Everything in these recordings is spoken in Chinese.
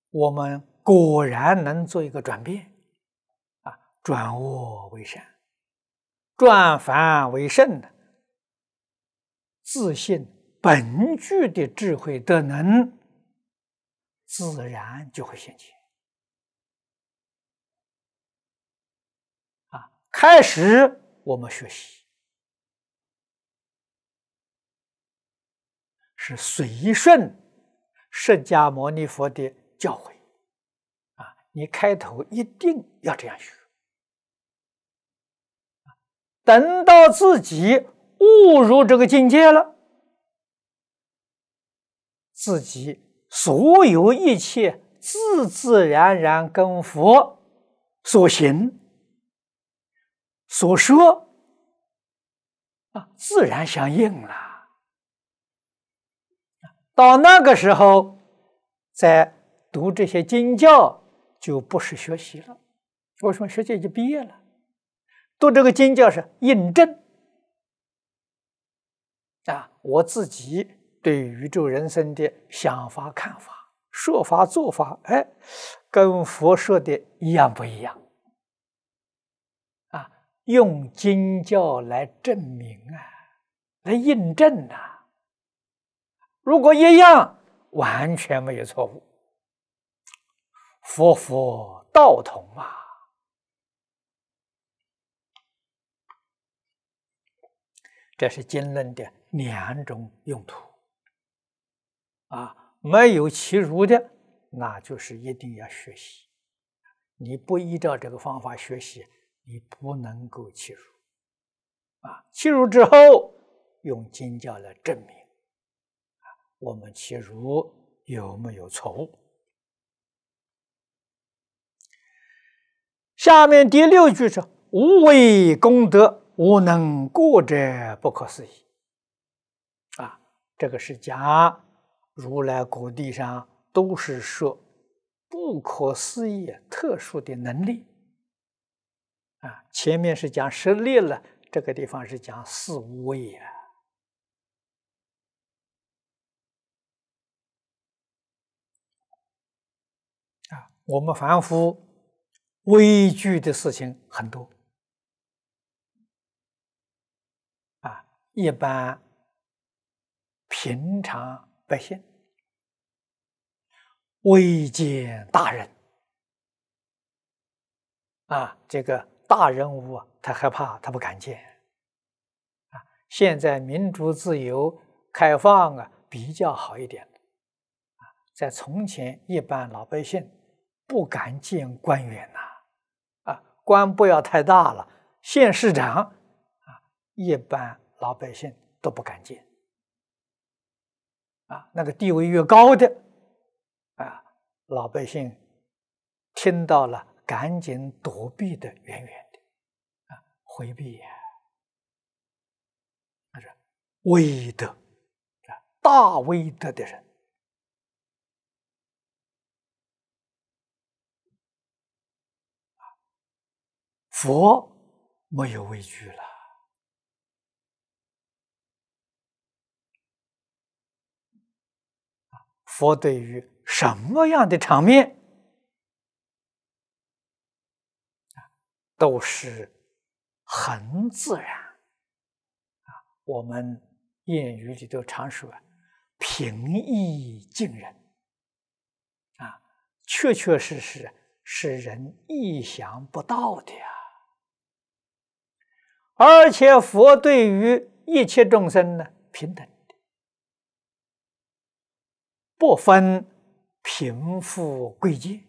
我们果然能做一个转变啊，转恶为善，转凡为圣，自信本具的智慧德能，自然就会显现啊。开始我们学习是随顺释迦牟尼佛的教诲啊，你开头一定要这样学。等到自己悟入这个境界了，自己所有一切自自然然跟佛所行所说啊，自然相应了。到那个时候，再读这些经教就不是学习了。为什么学习就毕业了？读这个经教是印证啊，我自己对宇宙人生的想法、看法、说法、做法，哎，跟佛说的一样不一样？啊，用经教来证明啊，来印证啊。如果一样，完全没有错误。佛佛道同啊。这是经论的两种用途啊，没有其如的，那就是一定要学习。你不依照这个方法学习，你不能够契入啊。契入之后，用经教来证明啊，我们契入有没有错误？下面第6句是“无为功德，无能过者，不可思议”。啊，这个是讲如来果地上都是说不可思议特殊的能力啊。前面是讲实力了，这个地方是讲四无畏啊。啊，我们凡夫畏惧的事情很多啊，一般平常百姓未见大人啊，这个大人物啊，他害怕，他不敢见啊。现在民主自由开放啊，比较好一点啊。在从前，一般老百姓不敢见官员呐，啊，官不要太大了，县市长啊，一般老百姓都不敢见啊。那个地位越高的啊，老百姓听到了，赶紧躲避的远远的啊，回避呀。那是威德啊，大威德的人。佛没有畏惧了。佛对于什么样的场面都是很自然啊。我们谚语里头常说平易近人啊，确确实实是人意想不到的呀。而且佛对于一切众生呢，平等的，不分贫富贵贱，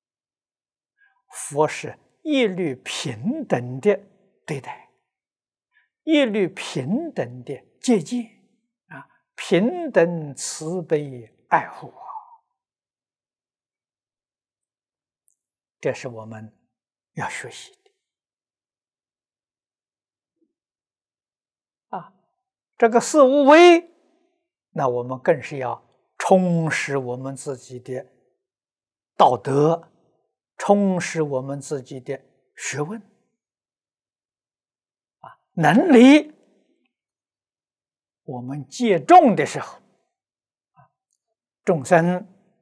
佛是一律平等的对待，一律平等的接见啊，平等慈悲爱护啊。这是我们要学习的啊。这个四无为，那我们更是要充实我们自己的道德，充实我们自己的学问啊，能力。我们接众的时候，众生